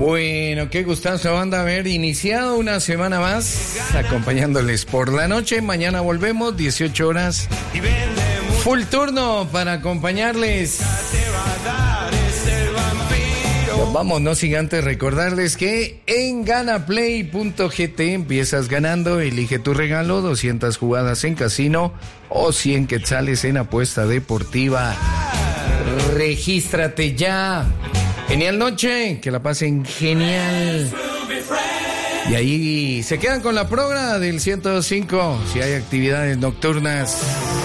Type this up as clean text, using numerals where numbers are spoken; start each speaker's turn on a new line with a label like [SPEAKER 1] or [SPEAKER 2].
[SPEAKER 1] Bueno, qué gustazo, banda, haber iniciado una semana más acompañándoles por la noche. Mañana volvemos, 18 horas. Full turno para acompañarles. Nos vamos, no sin antes recordarles que en ganaplay.gt empiezas ganando, elige tu regalo, 200 jugadas en casino o 100 quetzales en apuesta deportiva. Regístrate ya. Genial noche, que la pasen genial. Y ahí se quedan con la progra del 105, si hay actividades nocturnas.